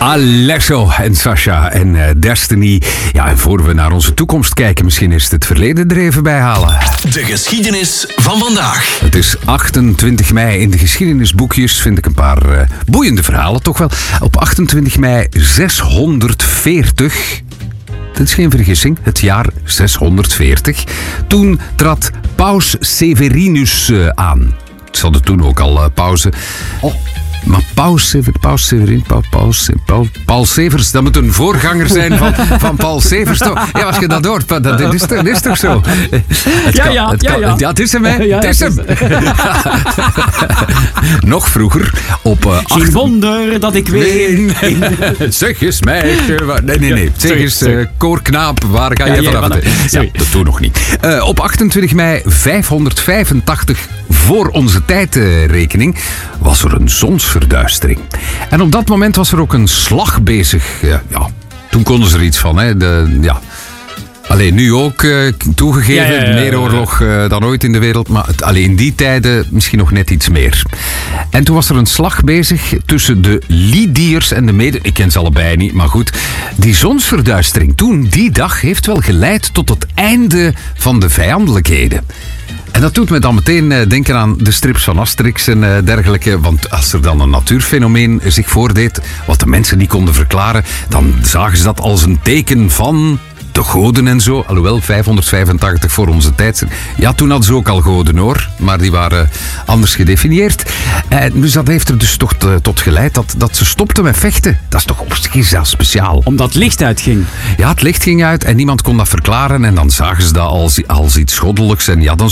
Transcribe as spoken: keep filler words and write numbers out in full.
Alesso en Sasha en uh, Destiny. Ja, en voor we naar onze toekomst kijken, misschien is het het verleden er even bij halen. De geschiedenis van vandaag. Het is achtentwintig mei. In de geschiedenisboekjes vind ik een paar uh, boeiende verhalen, toch wel. Op achtentwintig mei zeshonderdveertig... Dat is geen vergissing, het jaar zeshonderdveertig. Toen trad paus Severinus uh, aan. Ze hadden toen ook al uh, pauze. Oh. Maar Paus Sever, Paus Severin, Paul, Paus, Paul, Paul Severs, dat moet een voorganger zijn van, van Paul Severs, toch? Ja, als je dat hoort, dat, dat, is, toch, dat is toch zo? Het ja, kan, ja, het ja, kan, ja. Ja, het is hem, hè? Ja, het is hem. Nog vroeger, op... Uh, Geen acht... wonder dat ik weer... Zeg eens, meisje... Nee, nee, nee. Zeg eens, uh, koorknaap, waar ga je ja, vanaf? Ja, ja, dat doe nog niet. Uh, op achtentwintig mei vijfhonderdvijfentachtig voor onze tijdrekening was er een zonsverduistering. En op dat moment was er ook een slag bezig. Ja, ja toen konden ze er iets van. Hè. De, ja. Alleen nu ook uh, toegegeven, ja, ja, ja, meer oorlog uh, dan ooit in de wereld, maar het, alleen in die tijden misschien nog net iets meer. En toen was er een slag bezig tussen de Lydiërs en de mede... Ik ken ze allebei niet, maar goed. Die zonsverduistering toen, die dag, heeft wel geleid tot het einde van de vijandelijkheden. En dat doet me dan meteen uh, denken aan de strips van Asterix en uh, dergelijke. Want als er dan een natuurfenomeen zich voordeed, wat de mensen niet konden verklaren, dan zagen ze dat als een teken van de goden en zo. Alhoewel, vijfhonderdvijfentachtig voor onze tijd. Ja, toen hadden ze ook al goden hoor, maar die waren anders gedefinieerd. En dus dat heeft er dus toch te, tot geleid dat, dat ze stopten met vechten. Dat is toch op zich zelfs speciaal. Omdat het licht uitging. Ja, het licht ging uit en niemand kon dat verklaren. En dan zagen ze dat als, als iets goddelijks. En ja, dan